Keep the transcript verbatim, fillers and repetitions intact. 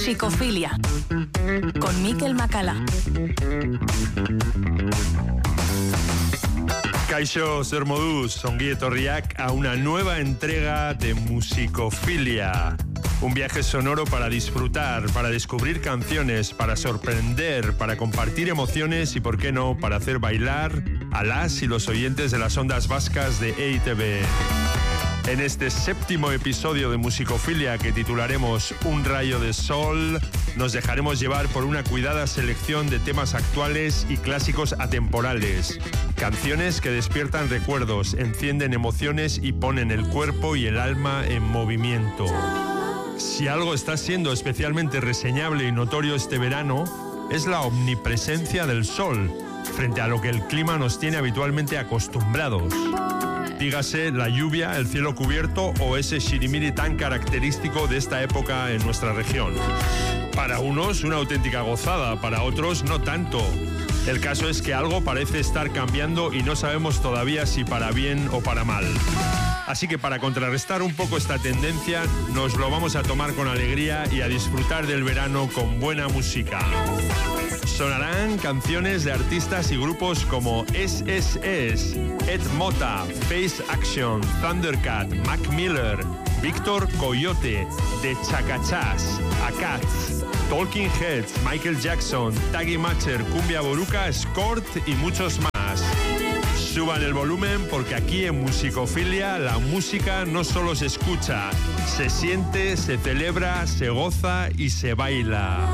Musicofilia con Mikel Macala. Kaixo, zer moduz, ongi etorriak a una nueva entrega de Musicofilia. Un viaje sonoro para disfrutar, para descubrir canciones, para sorprender, para compartir emociones y, por qué no, para hacer bailar a las y los oyentes de las ondas vascas de E I T B. En este séptimo episodio de Musicofilia, que titularemos Un rayo de sol, nos dejaremos llevar por una cuidada selección de temas actuales y clásicos atemporales. Canciones que despiertan recuerdos, encienden emociones y ponen el cuerpo y el alma en movimiento. Si algo está siendo especialmente reseñable y notorio este verano, es la omnipresencia del sol, frente a lo que el clima nos tiene habitualmente acostumbrados. Dígase la lluvia, el cielo cubierto o ese shirimiri tan característico de esta época en nuestra región. Para unos una auténtica gozada, para otros no tanto. El caso es que algo parece estar cambiando y no sabemos todavía si para bien o para mal. Así que para contrarrestar un poco esta tendencia, nos lo vamos a tomar con alegría y a disfrutar del verano con buena música. Sonarán canciones de artistas y grupos como S S S, Ed Mota, Face Action, Thundercat, Mac Miller, Víctor Coyote, The Chacachas, Akats, Talking Heads, Michael Jackson, Taggy Matcher, Cumbia Boruca, Skort y muchos más. Suban el volumen porque aquí en Musicofilia la música no solo se escucha, se siente, se celebra, se goza y se baila.